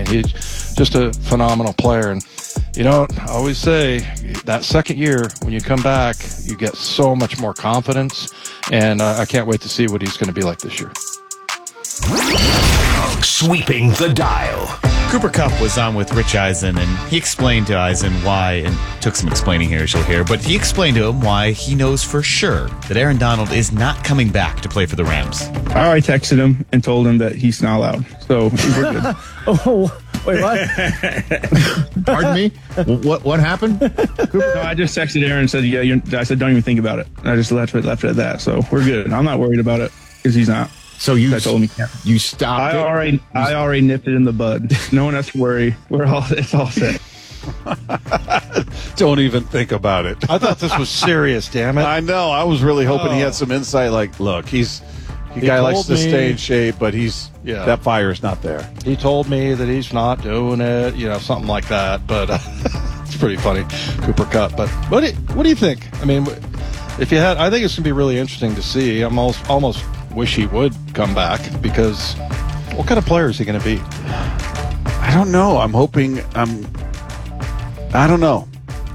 he's just a phenomenal player. And, I always say that second year, when you come back, you get so much more confidence. And I can't wait to see what he's going to be like this year. Sweeping the dial. Cooper Kupp was on with Rich Eisen, and he explained to Eisen why, and took some explaining here, as you'll hear, but he explained to him why he knows for sure that Aaron Donald is not coming back to play for the Rams. I already texted him and told him that he's not allowed, so we're good. Oh, wait, what? Pardon me? What happened? No, I just texted Aaron and said, I said, don't even think about it. And I just left it at that, so we're good. I'm not worried about it because he's not. So I told him you stopped I already nipped it in the bud. No one has to worry. It's all set. Don't even think about it. I thought this was serious, damn it. I know. I was really hoping he had some insight. Like, look, he guy likes to stay in shape, but that fire's not there. He told me that he's not doing it, something like that. But it's pretty funny, Cooper Kupp. But what do you think? I mean, I think it's gonna be really interesting to see. I'm almost wish he would come back, because what kind of player is he going to be? I don't know. I'm hoping. I don't know.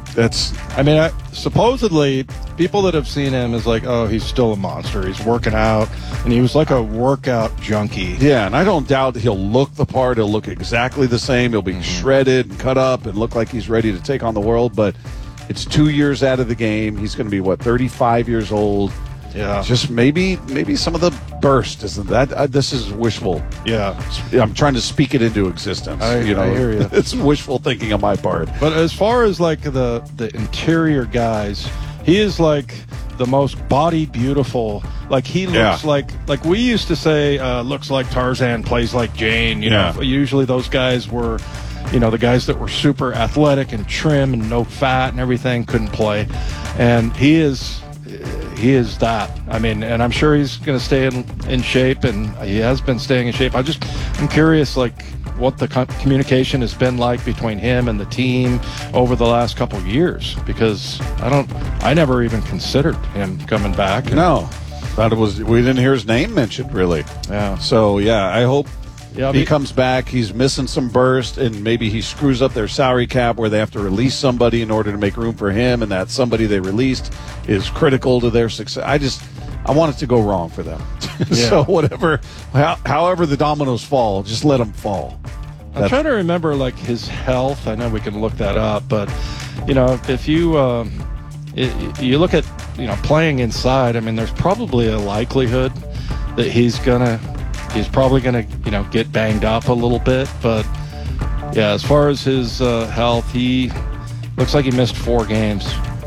Supposedly people that have seen him is like, oh, he's still a monster. He's working out, and he was like a workout junkie. Yeah, and I don't doubt that he'll look the part. He'll look exactly the same. He'll be shredded and cut up and look like he's ready to take on the world. But it's 2 years out of the game. He's going to be 35 years old. Yeah, just maybe some of the burst isn't that. This is wishful. Yeah, I'm trying to speak it into existence. I hear you. It's wishful thinking on my part. But as far as like the interior guys, he is like the most body beautiful. Like he looks like we used to say, looks like Tarzan, plays like Jane. You know, usually those guys were, the guys that were super athletic and trim and no fat and everything couldn't play, and he is that. I mean, and I'm sure he's going to stay in shape, and he has been staying in shape. I'm curious, like, what the communication has been like between him and the team over the last couple of years, because I never even considered him coming back. No, we didn't hear his name mentioned, really. Yeah. So, I hope he comes back. He's missing some burst, and maybe he screws up their salary cap where they have to release somebody in order to make room for him, and that somebody they released is critical to their success. I want it to go wrong for them. So however the dominoes fall, just let them fall. I'm trying to remember, like, his health. I know we can look that up, but, if you look at, playing inside, I mean, there's probably a likelihood that he's probably going to, get banged up a little bit. But, as far as his health, he looks like he missed 4 games.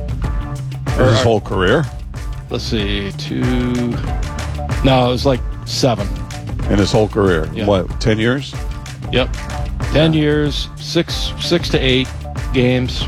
His whole career? Let's see, 2... No, it was like 7. In his whole career? Yeah. What, 10 years? Yep. 10 years, 6 to 8 games.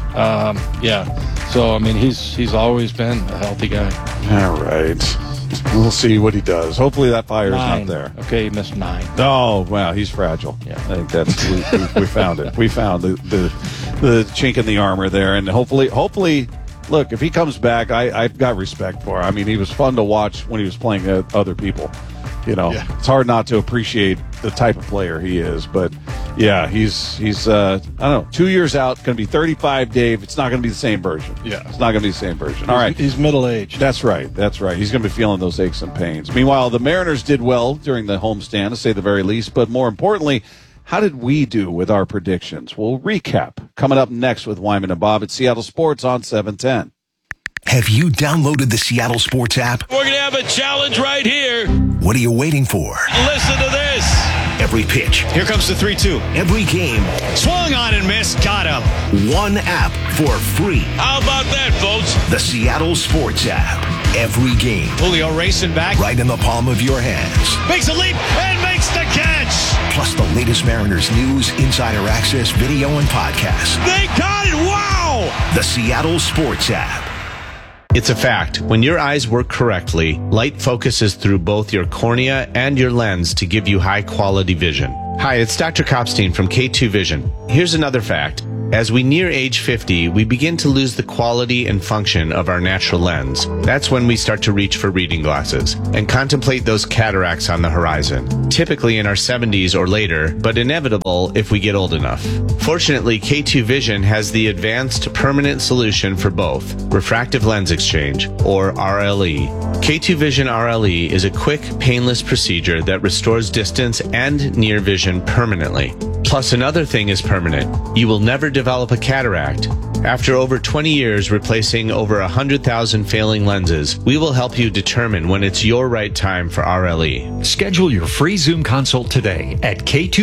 So, I mean, he's always been a healthy guy. All right. We'll see what he does. Hopefully that fire is not there. Okay, he missed 9. Oh, wow, he's fragile. Yeah. I think that's we found it. We found the chink in the armor there, and hopefully, look, if he comes back, I've got respect for him. I mean, he was fun to watch when he was playing other people. It's hard not to appreciate the type of player he is. But he's I don't know, 2 years out, going to be 35. Dave, it's not going to be the same version. Yeah, it's not going to be the same version. All right, he's middle aged. That's right. He's going to be feeling those aches and pains. Meanwhile, the Mariners did well during the homestand, to say the very least. But more importantly, how did we do with our predictions? We'll recap coming up next with Wyman and Bob at Seattle Sports on 710. Have you downloaded the Seattle Sports app? We're going to have a challenge right here. What are you waiting for? Listen to this. Every pitch. Here comes the 3-2. Every game. Swung on and missed. Got him. One app for free. How about that, folks? The Seattle Sports app. Every game. Julio racing back. Right in the palm of your hands. Makes a leap and makes the catch. Plus the latest Mariners news, insider access, video, and podcasts. They got it. Wow. The Seattle Sports app. It's a fact. When your eyes work correctly, light focuses through both your cornea and your lens to give you high-quality vision. Hi, it's Dr. Kopstein from K2 Vision. Here's another fact. As we near age 50, we begin to lose the quality and function of our natural lens. That's when we start to reach for reading glasses and contemplate those cataracts on the horizon, typically in our 70s or later, but inevitable if we get old enough. Fortunately, K2 Vision has the advanced permanent solution for both, refractive lens exchange, or RLE. K2 Vision RLE is a quick, painless procedure that restores distance and near vision permanently. Plus, another thing is permanent. You will never develop a cataract. After over 20 years replacing over 100,000 failing lenses, we will help you determine when it's your right time for RLE. Schedule your free Zoom consult today at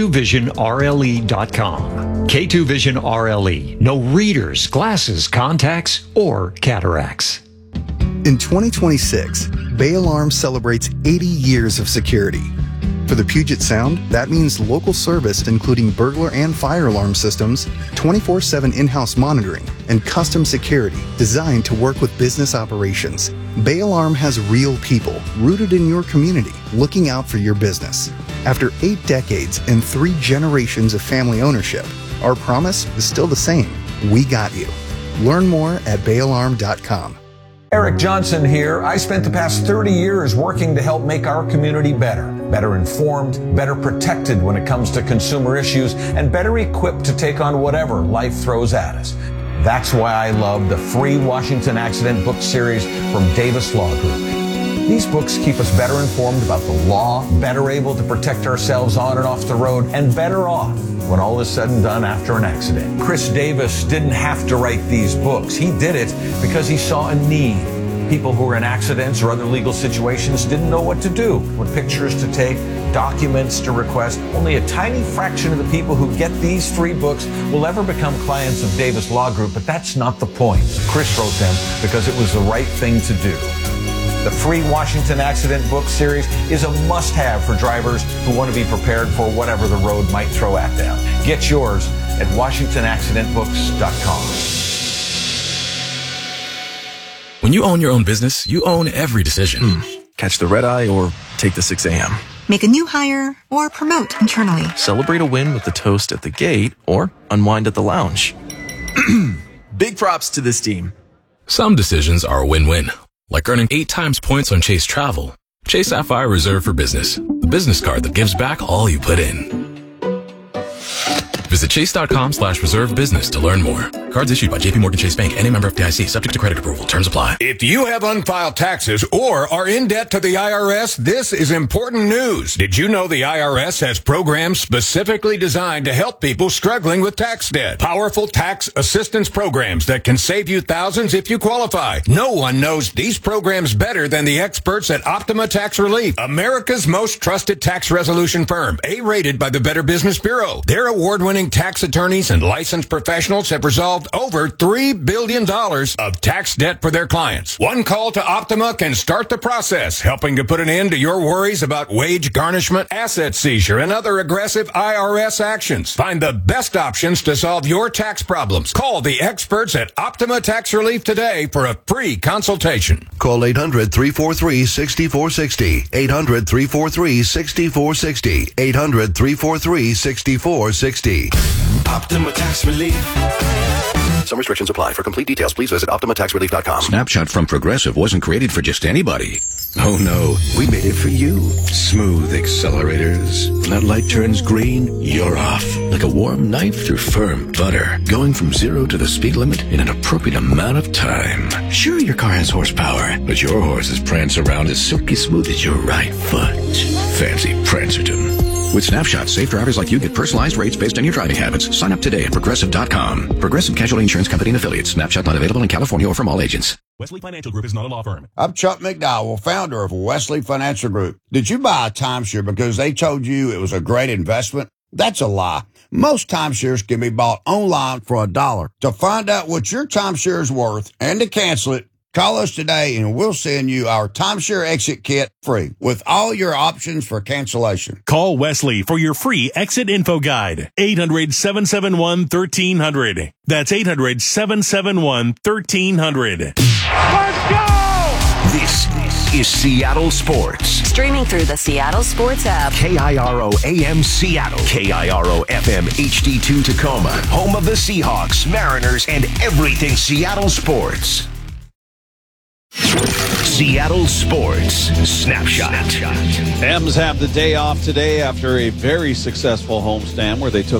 K2VisionRLE.com. K2 Vision RLE. No readers, glasses, contacts, or cataracts. In 2026, Bay Alarm celebrates 80 years of security. For the Puget Sound, that means local service including burglar and fire alarm systems, 24/7 in-house monitoring, and custom security designed to work with business operations. Bay Alarm has real people rooted in your community looking out for your business. After 8 decades and 3 generations of family ownership, our promise is still the same. We got you. Learn more at bayalarm.com. Eric Johnson here. I spent the past 30 years working to help make our community better informed, better protected when it comes to consumer issues, and better equipped to take on whatever life throws at us. That's why I love the free Washington Accident book series from Davis Law Group. These books keep us better informed about the law, better able to protect ourselves on and off the road, and better off when all is said and done after an accident. Chris Davis didn't have to write these books. He did it because he saw a need. People who were in accidents or other legal situations didn't know what to do, what pictures to take, documents to request. Only a tiny fraction of the people who get these free books will ever become clients of Davis Law Group, but that's not the point. Chris wrote them because it was the right thing to do. The free Washington Accident book series is a must-have for drivers who want to be prepared for whatever the road might throw at them. Get yours at WashingtonAccidentBooks.com. When you own your own business, you own every decision. Catch the red eye or take the 6 a.m. Make a new hire or promote internally. Celebrate a win with the toast at the gate or unwind at the lounge. Big props to this team. Some decisions are a win-win, like earning 8 times points on Chase Travel. Chase Sapphire Reserve for Business, the business card that gives back all you put in. Visit chase.com/reserve business to learn more. Cards issued by JPMorgan Chase Bank, N.A. member FDIC, subject to credit approval. Terms apply. If you have unfiled taxes or are in debt to the IRS, this is important news. Did you know the IRS has programs specifically designed to help people struggling with tax debt? Powerful tax assistance programs that can save you thousands if you qualify. No one knows these programs better than the experts at Optima Tax Relief, America's most trusted tax resolution firm, A-rated by the Better Business Bureau. Their award-winning tax attorneys and licensed professionals have resolved over $3 billion of tax debt for their clients. One call to Optima can start the process, helping to put an end to your worries about wage garnishment, asset seizure, and other aggressive IRS actions. Find the best options to solve your tax problems. Call the experts at Optima Tax Relief today for a free consultation. Call 800-343-6460. 800-343-6460. 800-343-6460. Optima Tax Relief. Some restrictions apply. For complete details, please visit OptimaTaxRelief.com. Snapshot from Progressive wasn't created for just anybody. Oh no, we made it for you. Smooth accelerators. When that light turns green, you're off. Like a warm knife through firm butter. Going from 0 to the speed limit in an appropriate amount of time. Sure, your car has horsepower, but your horses prance around as silky smooth as your right foot. Fancy Prancerton. With Snapshot, safe drivers like you get personalized rates based on your driving habits. Sign up today at Progressive.com. Progressive Casualty Insurance Company and Affiliates. Snapshot not available in California or from all agents. Wesley Financial Group is not a law firm. I'm Chuck McDowell, founder of Wesley Financial Group. Did you buy a timeshare because they told you it was a great investment? That's a lie. Most timeshares can be bought online for $1. To find out what your timeshare is worth and to cancel it, call us today and we'll send you our timeshare exit kit free with all your options for cancellation. Call Wesley for your free exit info guide. 800-771-1300. That's 800-771-1300. Let's go! This is Seattle Sports. Streaming through the Seattle Sports app. KIRO AM Seattle. KIRO FM HD2 Tacoma. Home of the Seahawks, Mariners, and everything Seattle sports. Seattle Sports Snapshot. M's have the day off today after a very successful homestand where they took